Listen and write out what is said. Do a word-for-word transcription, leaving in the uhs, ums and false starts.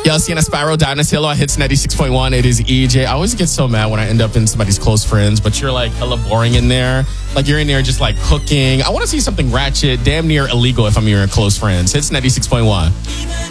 Yo, Sienna Spyro, Dynasty Hello, Hits ninety-six point one. It is E J. I always get so mad when I end up in somebody's close friends, but you're like hella boring in there. Like you're in there just like cooking. I want to see something ratchet, damn near illegal if I'm your close friends. Hits ninety-six point one.